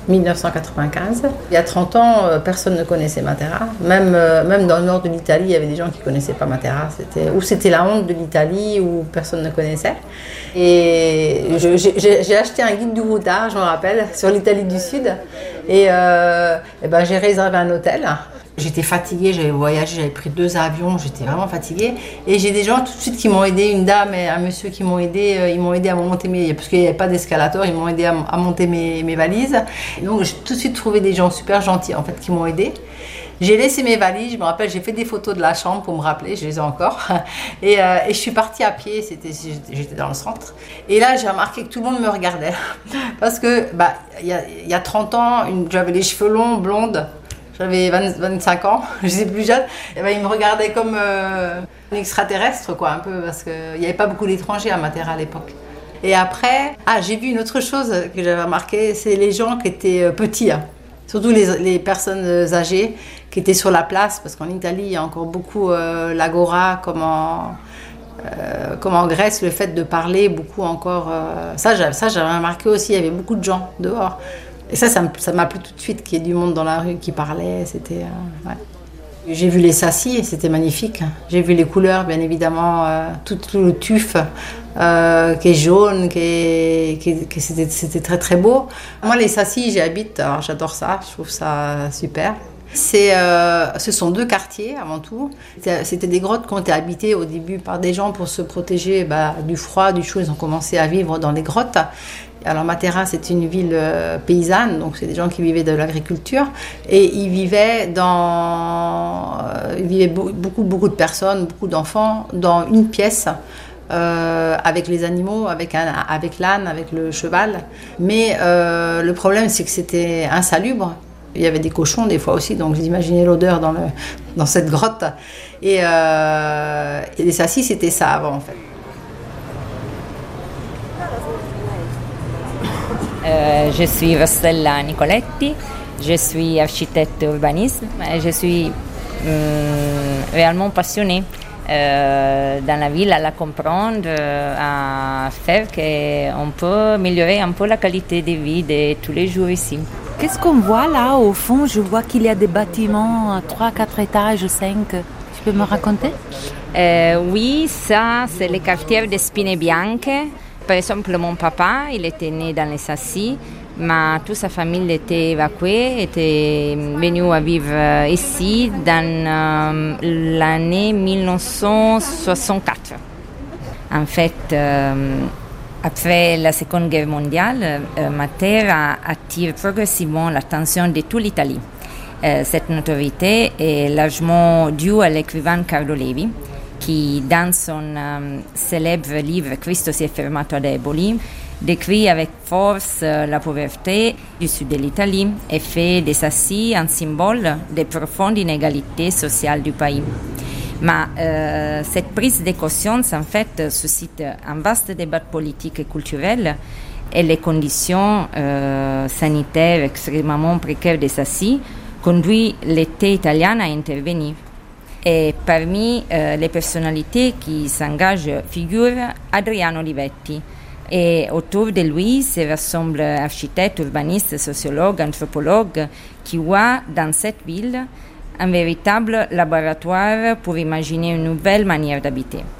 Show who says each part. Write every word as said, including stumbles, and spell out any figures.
Speaker 1: dix-neuf cent quatre-vingt-quinze. Il y a trente ans, personne ne connaissait Matera. Même, même dans le nord de l'Italie, il y avait des gens qui ne connaissaient pas Matera. C'était, ou c'était la honte de l'Italie, ou personne ne connaissait. Et je, j'ai, j'ai acheté un guide du routard, je me rappelle, sur l'Italie du Sud. Et, euh, et ben, j'ai réservé un hôtel. J'étais fatiguée, j'avais voyagé, j'avais pris deux avions, j'étais vraiment fatiguée. Et j'ai des gens tout de suite qui m'ont aidé, une dame et un monsieur qui m'ont aidé, euh, ils m'ont aidé à monter mes... Parce qu'il n'y avait pas d'escalator, ils m'ont aidé à, à monter mes, mes valises. Et donc j'ai tout de suite trouvé des gens super gentils en fait qui m'ont aidé. J'ai laissé mes valises, je me rappelle, j'ai fait des photos de la chambre pour me rappeler, je les ai encore. Et, euh, et je suis partie à pied, c'était, j'étais dans le centre. Et là, j'ai remarqué que tout le monde me regardait. Parce que, bah, il y a, il y a trente ans, une, j'avais les cheveux longs, blondes. J'avais vingt, vingt-cinq ans, j'étais plus jeune. Et ben, ils me regardaient comme euh, une extraterrestre, quoi, un peu, parce qu'il n'y avait pas beaucoup d'étrangers à Matera à l'époque. Et après, ah, j'ai vu une autre chose que j'avais remarqué, c'est les gens qui étaient petits, hein. Surtout les, les personnes âgées qui étaient sur la place, parce qu'en Italie, il y a encore beaucoup euh, l'agora, comme en, euh, comme en Grèce, le fait de parler, beaucoup encore. Euh, ça, j'avais, ça, j'avais remarqué aussi, il y avait beaucoup de gens dehors. Et ça, ça, ça m'a plu tout de suite qu'il y ait du monde dans la rue qui parlait. C'était, euh, ouais. J'ai vu les sassis, c'était magnifique. J'ai vu les couleurs, bien évidemment, euh, tout, tout le tuf euh, qui est jaune, qui est, qui, qui c'était, c'était très très beau. Moi, les sassis, j'y habite, alors j'adore ça, je trouve ça super. C'est, euh, ce sont deux quartiers avant tout. C'était, c'était des grottes qui ont été habitées au début par des gens pour se protéger bah, du froid, du chaud. Ils ont commencé à vivre dans les grottes. Alors Matera, c'est une ville euh, paysanne, donc c'est des gens qui vivaient de l'agriculture. Et ils vivaient dans... Euh, il vivait beaucoup, beaucoup de personnes, beaucoup d'enfants, dans une pièce. Euh, avec les animaux, avec, un, avec l'âne, avec le cheval. Mais euh, le problème, c'est que c'était insalubre. Il y avait des cochons des fois aussi, donc vous imaginez l'odeur dans, le, dans cette grotte. Et, euh, et les sassis, c'était ça avant, en fait.
Speaker 2: Euh, je suis Rossella Nicoletti, je suis architecte urbaniste. Je suis euh, réellement passionnée euh, dans la ville à la comprendre, euh, à faire qu'on peut améliorer un peu la qualité de vie de tous les jours ici.
Speaker 3: Qu'est-ce qu'on voit là au fond? Je vois qu'il y a des bâtiments à trois, quatre étages, cinq. Tu peux me raconter?
Speaker 2: euh, Oui, ça c'est le quartier de Spine Bianche. Par exemple, mon papa, il était né dans les Sassi, mais toute sa famille était évacuée, était venue à vivre ici dans euh, l'année dix-neuf cent soixante-quatre. En fait, euh, après la Seconde Guerre mondiale, euh, Matera attire progressivement l'attention de toute l'Italie. Euh, cette notoriété est largement due à l'écrivain Carlo Levi, qui, dans son euh, célèbre livre « Cristo si è fermato ad Eboli », décrit avec force euh, la pauvreté du sud de l'Italie et fait des Sassi un symbole des profondes inégalités sociales du pays. Mais euh, cette prise de conscience, en fait, suscite un vaste débat politique et culturel, et les conditions euh, sanitaires extrêmement précaires des Sassi conduisent l'État italien à intervenir. Et parmi euh, les personnalités qui s'engagent figure Adriano Olivetti. Et autour de lui se rassemblent architectes, urbanistes, sociologues, anthropologues qui voient dans cette ville un véritable laboratoire pour imaginer une nouvelle manière d'habiter.